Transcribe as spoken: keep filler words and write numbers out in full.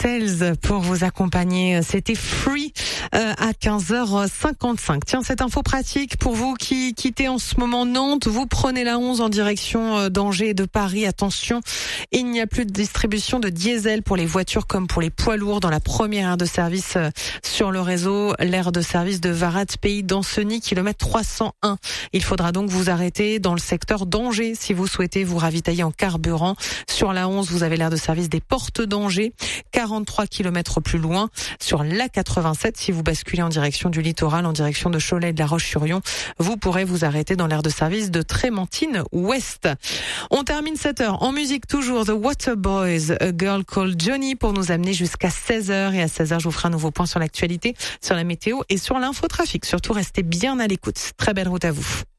Sales pour vous accompagner. C'était Free euh, à quinze heures cinquante-cinq. Tiens, cette info pratique pour vous qui quittez en ce moment Nantes. Vous prenez la onze en direction d'Angers et de Paris. Attention, il n'y a plus de distribution de diesel pour les voitures comme pour les poids lourds dans la première aire de service sur le réseau. L'aire de service de Varat, Pays d'Anceny, kilomètre trois cent un. Il faudra donc vous arrêter dans le secteur d'Angers si vous souhaitez vous ravitailler en carburant. Sur la onze, vous avez l'aire de service des Portes d'Angers, quarante-trois kilomètres plus loin. Sur l'A quatre-vingt-sept, si vous basculez en direction du littoral, en direction de Cholet et de La Roche-sur-Yon, vous pourrez vous arrêter dans l'aire de service de Trémentine Ouest. On termine cette heure en musique toujours, The Waterboys, A Girl Called Johnny, pour nous amener jusqu'à seize heures. Et à seize heures, je vous ferai un nouveau point sur l'actualité, sur la météo et sur l'infotrafic. Surtout, restez bien à l'écoute. Très belle route à vous.